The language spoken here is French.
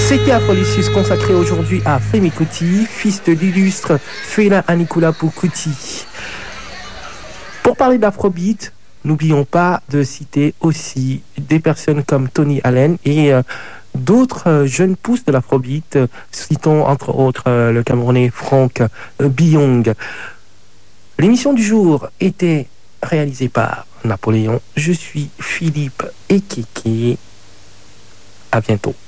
C'était Afrolysus consacré aujourd'hui à Femi Kuti, fils de l'illustre Fela Anikulapo Kuti. Pour parler d'Afrobeat, n'oublions pas de citer aussi des personnes comme Tony Allen et d'autres jeunes pousses de l'Afrobeat. Citons entre autres le Camerounais Franck Biong. L'émission du jour était réalisée par Napoléon. Je suis Philippe Ekeke. À bientôt.